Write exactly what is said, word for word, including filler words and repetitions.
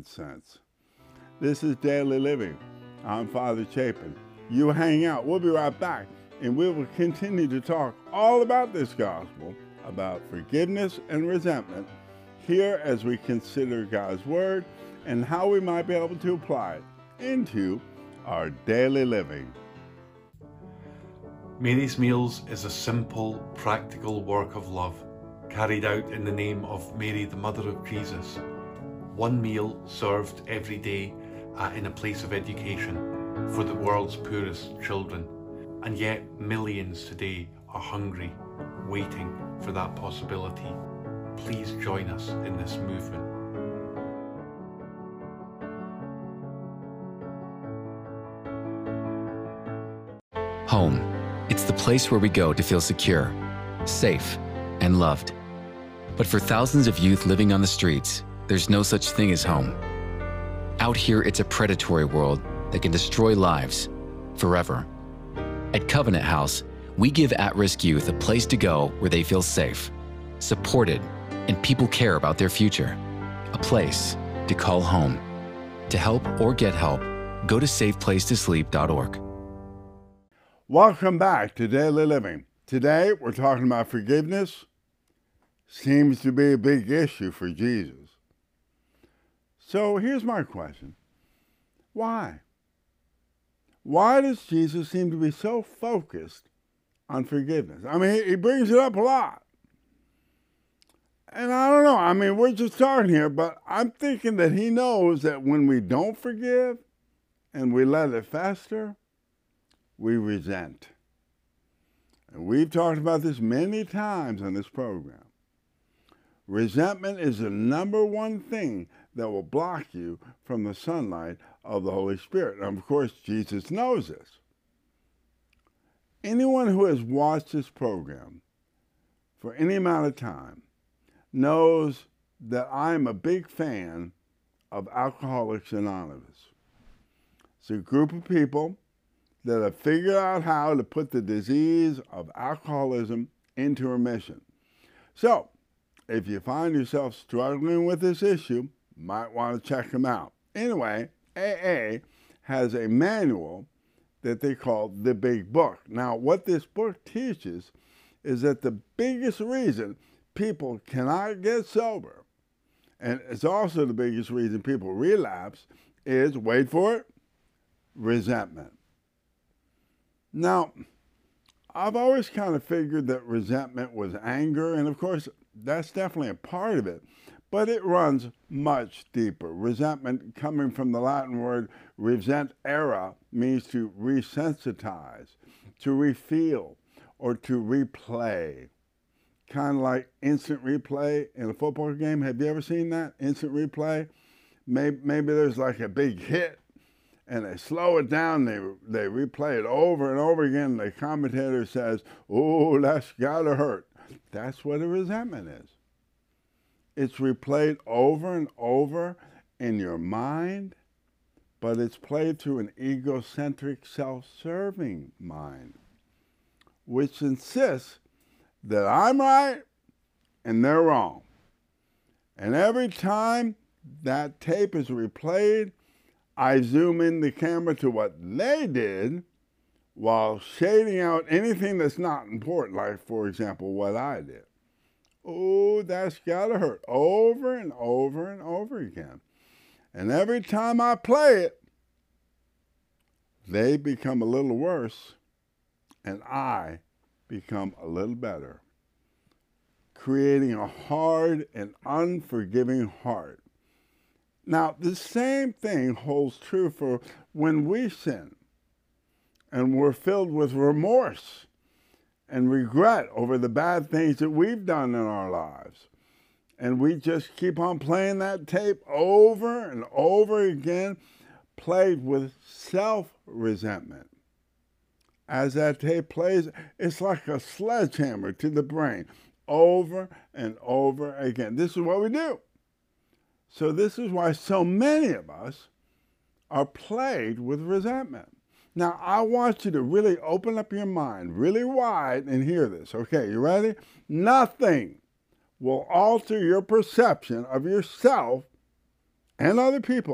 common sense. This is Daily Living. I'm Father Chapin. You hang out. We'll be right back, and we will continue to talk all about this gospel, about forgiveness and resentment, here as we consider God's Word and how we might be able to apply it into our daily living. Mary's Meals is a simple, practical work of love, carried out in the name of Mary, the Mother of Jesus. One meal served every day uh, in a place of education for the world's poorest children. And yet millions today are hungry, waiting for that possibility. Please join us in this movement. Home. It's the place where we go to feel secure, safe, and loved. But for thousands of youth living on the streets, there's no such thing as home. Out here, it's a predatory world that can destroy lives forever. At Covenant House, we give at-risk youth a place to go where they feel safe, supported, and people care about their future. A place to call home. To help or get help, go to safe place to sleep dot org. Welcome back to Daily Living. Today, we're talking about forgiveness. Seems to be a big issue for Jesus. So here's my question. Why? Why does Jesus seem to be so focused on forgiveness? I mean, he brings it up a lot. And I don't know, I mean, we're just talking here, but I'm thinking that he knows that when we don't forgive and we let it fester, we resent. And we've talked about this many times on this program. Resentment is the number one thing that will block you from the sunlight of the Holy Spirit. And of course, Jesus knows this. Anyone who has watched this program for any amount of time knows that I'm a big fan of Alcoholics Anonymous. It's a group of people that have figured out how to put the disease of alcoholism into remission. So, if you find yourself struggling with this issue, you might want to check them out. Anyway, A A has a manual that they call the Big Book. Now, what this book teaches is that the biggest reason people cannot get sober, and it's also the biggest reason people relapse, is, wait for it, resentment. Now, I've always kind of figured that resentment was anger, and of course, that's definitely a part of it, but it runs much deeper. Resentment, coming from the Latin word resentere, means to resensitize, to refeel, or to replay. Kind of like instant replay in a football game. Have you ever seen that? Instant replay? Maybe, maybe there's like a big hit, and they slow it down, they, they replay it over and over again, and the commentator says, oh, that's gotta hurt. That's what a resentment is. It's replayed over and over in your mind, but it's played through an egocentric, self-serving mind, which insists that I'm right and they're wrong. And every time that tape is replayed, I zoom in the camera to what they did while shading out anything that's not important, like, for example, what I did. Oh, that's gotta hurt, over and over and over again. And every time I play it, they become a little worse, and I become a little better, creating a hard and unforgiving heart. Now, the same thing holds true for when we sin and we're filled with remorse and regret over the bad things that we've done in our lives. And we just keep on playing that tape over and over again, played with self-resentment. As that tape plays, it's like a sledgehammer to the brain, over and over again. This is what we do. So this is why so many of us are plagued with resentment. Now, I want you to really open up your mind really wide and hear this. Okay, you ready? Nothing will alter your perception of yourself and other people